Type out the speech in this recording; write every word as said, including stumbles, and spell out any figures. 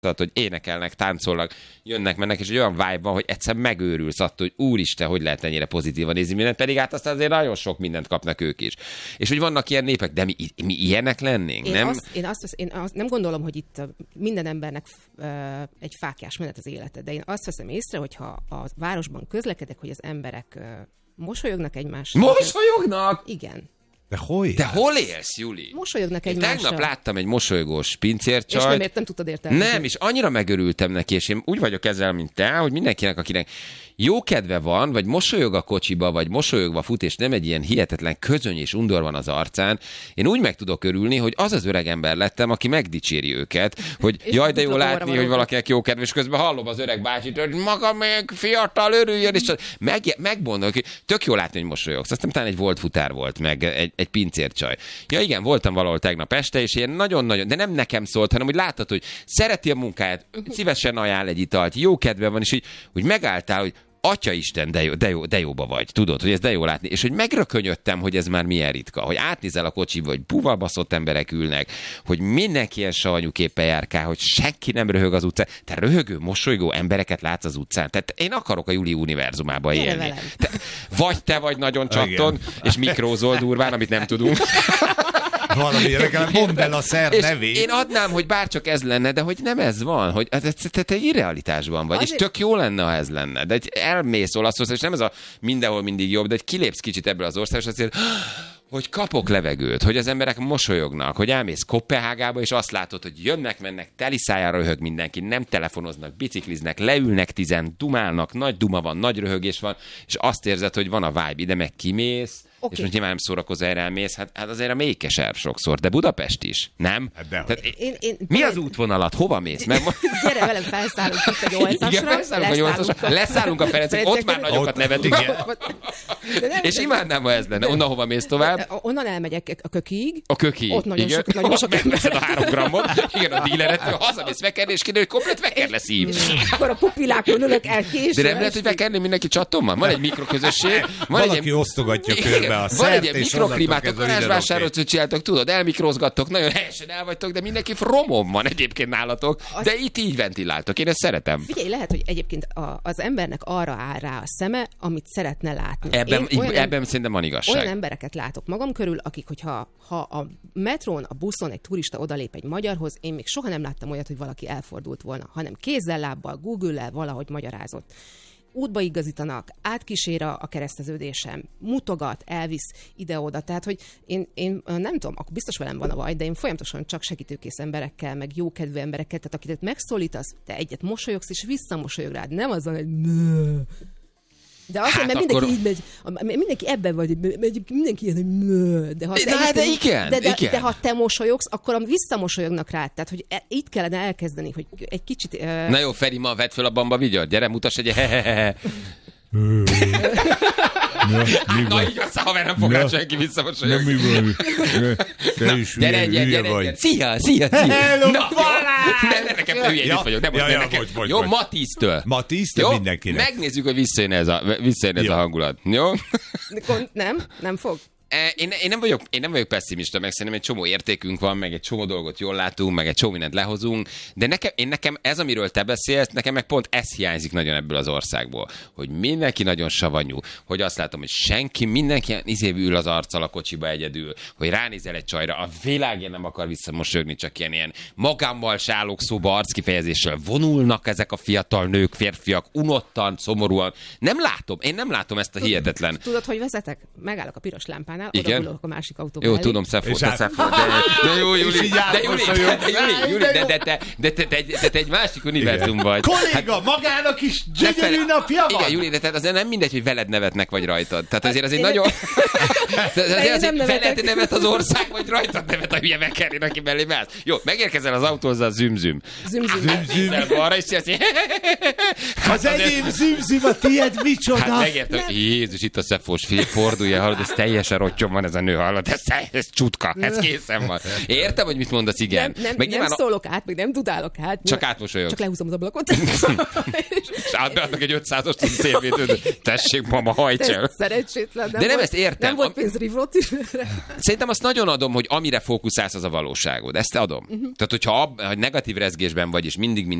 hogy énekelnek, táncolnak, jönnek, mennek, és egy olyan vibe van, hogy egyszer megőrülsz attól, hogy úristen, hogy lehet ennyire pozitívan nézni mindent, pedig hát aztán azért nagyon sok mindent kapnak ők is. És hogy vannak ilyen népek, de mi, mi ilyenek lennénk, én nem? Azt, én, azt, én azt nem gondolom, hogy itt minden embernek uh, egy fáklyás menet az élete, de én azt veszem észre, hogyha a városban közlekedek, hogy az emberek uh, mosolyognak egymással. Mosolyognak? Igen. De hol élsz? De hol élsz, Juli? Mosolyognak Én egymással. tegnap láttam egy mosolygós pincércsajt. És nem, ért, nem tudtad értelmezni. Nem, és annyira megörültem neki, és én úgy vagyok ezzel, mint te, hogy mindenkinek, akinek jó kedve van, vagy mosolyog a kocsiba, vagy mosolyogva fut, és nem egy ilyen hihetetlen közöny és undor van az arcán, én úgy meg tudok örülni, hogy az az öreg ember lettem, aki megdicséri őket, hogy jaj, de jó látni, hogy valakinek jó kedve, és közben hallom az öreg bácsit, hogy maga még fiatal, örüljön, és meg, megmondom, hogy tök jó látni, hogy mosolyogsz. Aztán talán egy volt futár volt, meg egy, egy pincércsaj. Ja igen, voltam valahol tegnap este, és ilyen nagyon-nagyon, de nem nekem szólt, hanem hogy láttad, hogy szereti a munkáját, szívesen ajánl egy italt, jó kedve van, és hogy, hogy megálltál, hogy Atyaisten, de, jó, de, jó, de jóba vagy, tudod, hogy ez de jó látni. És hogy megrökönyödtem, hogy ez már milyen ritka, hogy átnézel a kocsiba, hogy buvalbaszott emberek ülnek, hogy mindenki ilyen savanyúképpen járkál, hogy senki nem röhög az utcán. Te röhögő, mosolygó embereket látsz az utcán. Tehát én akarok a Juli univerzumába élni. Te, vagy te vagy nagyon csatton, és mikrózol durván, amit nem tudunk. Valami, legalább mondd el a szer nevét. Én adnám, hogy bárcsak ez lenne, de hogy nem ez van, hogy te, te, te irrealitásban vagy, azért... és tök jó lenne, ha ez lenne. De egy elmész Olaszország, és nem ez a mindenhol mindig jobb, de egy kilépsz kicsit ebből az országból, és azért, hogy kapok levegőt, hogy az emberek mosolyognak, hogy elmész Koppenhágába, és azt látod, hogy jönnek, mennek, teli szájára röhög mindenki, nem telefonoznak, bicikliznek, leülnek tizen, dumálnak, nagy duma van, nagy röhögés van, és azt érzed, hogy van a vibe, ide meg kimész, okay. És most nyilván nem szórakozol, erre elmész, hát, hát azért a mélykeserv sokszor, de Budapest is, nem? Hát Tehát, én, én, mi az útvonalat? Hova mész? Mert... Gyere velem, felszállunk itt a nyolcasra. Igen, felszállunk a nyolcasra, leszállunk a Ferencek, ott már nagyokat nevetünk. És imádnám, ha ez lenne. Onnan hova mész tovább? Onnan elmegyek a Kökig. A Kökig, ott nagyon igen. Sok, nagyon sok megveszed a három grammot, igen, a díleret, hazamész vekerni, és kiderül, hogy komplet veker lesz így. Akkor a pupilákon ülök el később. De nem lehet, hogy vekerni mindenki csatton van? Van egy mikroközösség. Valaki osztogatja körbe a szert, és mikroklímát a garázsvásárot, hogy csináltok, tudod, elmikrozgattok, nagyon helyesen el vagytok, de mindenki romom van egyébként nálatok, az... de itt így ventiláltok, én ezt szeretem. Figyelj, lehet, hogy egyébként a, az embernek arra áll rá a szeme, amit szeretne látni. Ebben, én olyan, ebben szerintem van igazság. Olyan embereket látok magam körül, akik, hogyha ha a metrón, a buszon egy turista odalép egy magyarhoz, én még soha nem láttam olyat, hogy valaki elfordult volna, hanem kézzel, lábbal, Google-lel valahogy magyarázott. Útba igazítanak, átkísér a kereszteződésem, mutogat, elvisz ide-oda. Tehát, hogy én, én nem tudom, akkor biztos velem van a baj, de én folyamatosan csak segítőkész emberekkel, meg jókedvű emberekkel, tehát akiket megszólítasz, te egyet mosolyogsz, és visszamosolyog rád. Nem azon, hogy de azért, hát mert mindenki akkor... így megy, mindenki ebben vagy, megy, mindenki ilyen, hogy de ha, te, de, de, igen, de, de, igen. de ha te mosolyogsz, akkor visszamosolyognak rád. Tehát, hogy e, itt kellene elkezdeni, hogy egy kicsit... Uh... Na jó, Feri, ma vedd föl a bamba vigyart, gyere, mutass egy hehehehe. Hát, na így aztán, haver, nem fog rá senki visszamosolyogni. Nem mi van. Te is gyere, gyere, gyere, gyere. Szia, szia, szia. Hello, na, ne, ne, nekem hülye, ja, itt vagyok. Nem, ja, ja, nekem. Bocs, bocs, jó, bocs. Ma tíztől. Ma tíztől mindenkinek. Megnézzük, hogy visszajön ez a, visszajön ez a hangulat. Jó? Nem? Nem fog? Én, én, nem vagyok, én nem vagyok pessimista, meg szerintem egy csomó értékünk van, meg egy csomó dolgot jól látunk, meg egy csomó mindent lehozunk, de nekem, én nekem ez, amiről te beszélsz, nekem meg pont ez hiányzik nagyon ebből az országból, hogy mindenki nagyon savanyú, hogy azt látom, hogy senki, mindenki izévű ül az arccal a kocsiba egyedül, hogy ránézel egy csajra, a világén nem akar visszamosolyogni, csak ilyen, ilyen magámmal sálok szóba arckifejezéssel vonulnak ezek a fiatal nők, férfiak, unottan, szomorúan. Nem látom, én nem látom ezt a hihetetlen. Tudod, hogy vezetek? Megállok a piros lámpán. Igen? Oda a másik autóba. Jó, elég. tudom, Szefó, te Szefó, de, de jó, Juli, de Juli, de Juli, de, de, de, de, de, de, de te egy másik univerzum vagy. Kolléga, hát, magának is gyönyörű napja van. Igen, Juli, de tehát azért nem mindegy, hogy veled nevetnek, vagy rajtad. Tehát azért az egy nagyon... Azért azért veled nevet az ország, vagy rajtad nevet a hülye vekerén, aki belé állsz. Jó, megérkezel az autózzal, zümzüm. Zümzüm. Zümzüm. Balra is szélsz. Az enyém zümzüm, a tiéd micsoda. Hát megértem, Jézus, itt a Szefós, fordulja, hallod, ez teljesen bottyom van ez a nő, hallod? Ez, ez csutka, ez készen van. Értem, hogy mit mondasz, igen. Nem, nem, meg nem szólok át, meg nem tudálok át. Csak átmosolyog. Csak lehúzom az ablakot. És átbeadnak egy ötszázas szélvédőt. Tessék, mama, hajts el. Szerencsétlen. Nem De nem volt, ezt értem. Nem volt pénz rivrót. Szerintem azt nagyon adom, hogy amire fókuszálsz, az a valóságod. Ezt adom. Uh-huh. Tehát, hogyha ab, ha negatív rezgésben vagy, és mindig